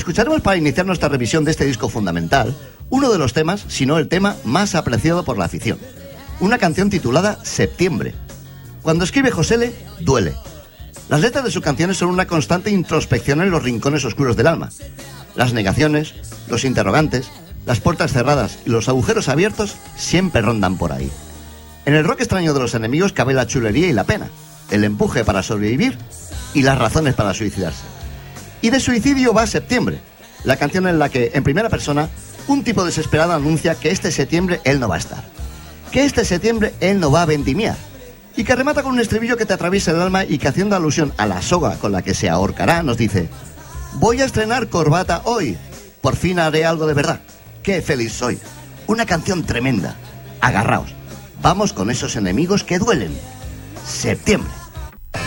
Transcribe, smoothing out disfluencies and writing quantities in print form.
Escucharemos para iniciar nuestra revisión de este disco fundamental uno de los temas, si no el tema más apreciado por la afición. Una canción titulada Septiembre. Cuando escribe Josele, duele. Las letras de sus canciones son una constante introspección en los rincones oscuros del alma. Las negaciones, los interrogantes, las puertas cerradas y los agujeros abiertos siempre rondan por ahí. En el rock extraño de los enemigos cabe la chulería y la pena, el empuje para sobrevivir y las razones para suicidarse. Y de suicidio va Septiembre, la canción en la que, en primera persona, un tipo desesperado anuncia que este septiembre él no va a estar, que este septiembre él no va a vendimiar, y que remata con un estribillo que te atraviesa el alma y que, haciendo alusión a la soga con la que se ahorcará, nos dice: voy a estrenar corbata hoy, por fin haré algo de verdad, qué feliz soy. Una canción tremenda. Agarraos, vamos con esos enemigos que duelen. Septiembre.